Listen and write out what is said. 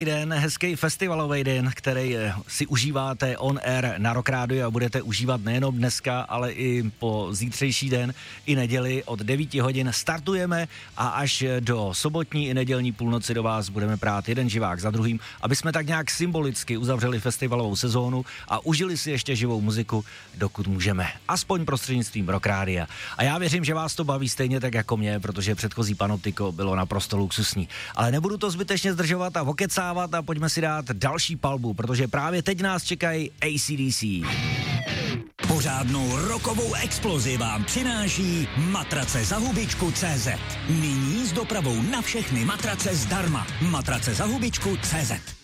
Den, hezký festivalový den, který si užíváte on air na Rock Radio a budete užívat nejenom dneska, ale i po zítřejší den i neděli od 9 hodin startujeme a až do sobotní i nedělní půlnoci do vás budeme prát jeden živák za druhým, aby jsme tak nějak symbolicky uzavřeli festivalovou sezónu a užili si ještě živou muziku, dokud můžeme, aspoň prostřednictvím Rock Rádia. A já věřím, že vás to baví stejně tak jako mě, protože předchozí Panoptiko bylo naprosto luxusní. Ale nebudu to zbytečně zdržovat a okecávat a pojďme si dát další palbu, protože právě teď nás čekají AC/DC. Pořádnou rokovou explozi vám přináší matrace za hubičku.cz. Nyní s dopravou na všechny matrace zdarma. Matrace za hubičku.cz.